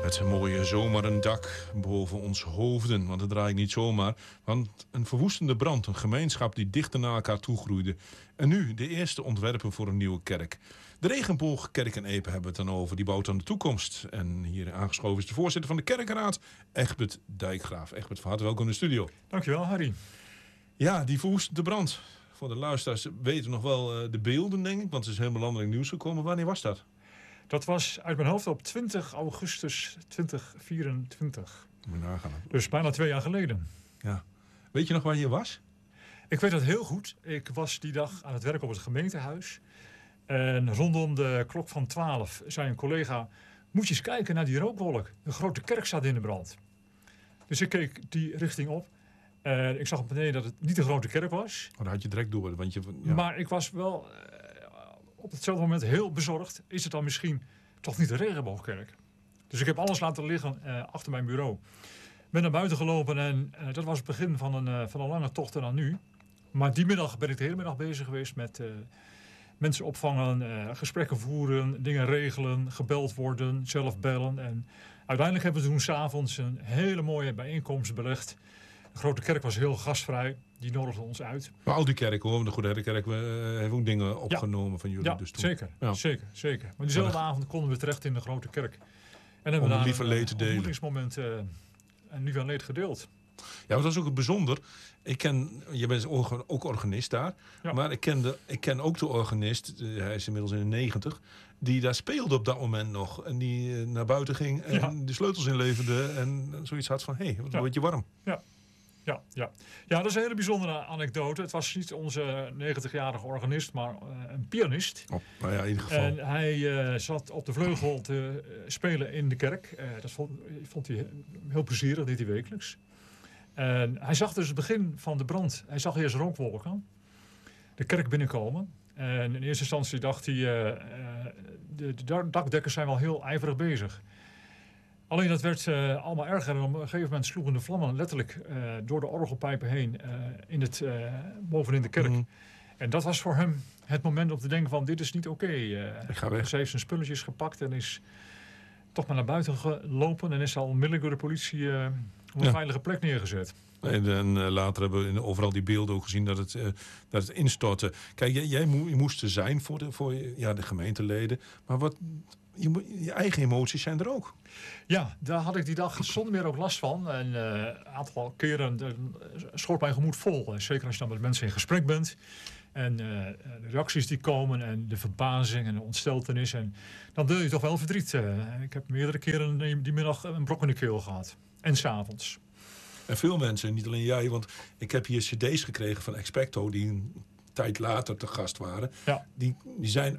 Met een mooie zomeren dak boven ons hoofden. Want het draait niet zomaar. Want een verwoestende brand, een gemeenschap die dichter naar elkaar toegroeide. En nu de eerste ontwerpen voor een nieuwe kerk. De Regenboogkerk in Epe hebben we het dan over. Die bouwt aan de toekomst. En hier aangeschoven is de voorzitter van de kerkenraad, Egbert Dijkgraaf. Egbert, van harte welkom in de studio. Dankjewel, Harry. Ja, die verwoestende brand. Voor de luisteraars weten nog wel de beelden, denk ik. Want het is helemaal landelijk nieuws gekomen. Wanneer was dat? Dat was uit mijn hoofd op 20 augustus 2024. Moet je nagaan. Dus bijna 2 jaar geleden. Ja. Weet je nog waar je was? Ik weet dat heel goed. Ik was die dag aan het werk op het gemeentehuis. En rondom de klok van 12 zei een collega: moet je eens kijken naar die rookwolk. De grote kerk staat in de brand. Dus ik keek die richting op. En ik zag op beneden dat het niet de grote kerk was. Oh, dat had je direct door. Want ja. Maar ik was wel op hetzelfde moment heel bezorgd. Is het dan misschien toch niet de Regenboogkerk? Dus ik heb alles laten liggen achter mijn bureau. Ben naar buiten gelopen en dat was het begin van een lange tocht naar nu. Maar die middag ben ik de hele middag bezig geweest met mensen opvangen, gesprekken voeren, dingen regelen, gebeld worden, zelf bellen. En uiteindelijk hebben we toen 's avonds een hele mooie bijeenkomst belegd. De grote kerk was heel gastvrij. Die nodigde ons uit. Maar al die kerken hoor, de Goede Herdenkerk, we hebben ook dingen opgenomen van jullie. Ja, dus toen. zeker, Ja. zeker. Maar diezelfde avond konden we terecht in de grote kerk. En hebben Om we het daar lief en leed te delen. ontmoetingsmoment en lief en leed gedeeld. Ja, maar dat is ook bijzonder. Je bent ook organist daar. Ja. Maar ik ken ook de organist, hij is inmiddels in de 90, die daar speelde op dat moment nog. En die naar buiten ging en de sleutels inleverde. En zoiets had van, hé, wat word je warm. Ja, dat is een hele bijzondere anekdote. Het was niet onze 90-jarige organist, maar een pianist. Oh, nou ja, in ieder geval. En hij zat op de vleugel te spelen in de kerk. Dat vond hij heel plezierig, deed hij wekelijks. En hij zag dus het begin van de brand. Hij zag eerst rookwolken de kerk binnenkomen. En in eerste instantie dacht hij, de dakdekkers zijn wel heel ijverig bezig. Alleen dat werd allemaal erger en op een gegeven moment sloegen de vlammen letterlijk door de orgelpijpen heen bovenin de kerk. Mm. En dat was voor hem het moment om te denken van dit is niet oké. Ik ga weg. Dus hij heeft zijn spulletjes gepakt en is toch maar naar buiten gelopen en is al onmiddellijk door de politie op een veilige plek neergezet. En later hebben we overal die beelden ook gezien dat het instortte. Kijk, jij moest er zijn voor de gemeenteleden. Maar je eigen emoties zijn er ook. Ja, daar had ik die dag zonder meer ook last van. En een aantal keren schoot mijn gemoed vol. Zeker als je dan met mensen in gesprek bent. En de reacties die komen en de verbazing en de ontsteltenis. En dan deel je toch wel verdriet. Ik heb meerdere keren die middag een brok in de keel gehad. En 's avonds. En veel mensen, niet alleen jij, want ik heb hier cd's gekregen van Expecto die een tijd later te gast waren. Ja. Die zijn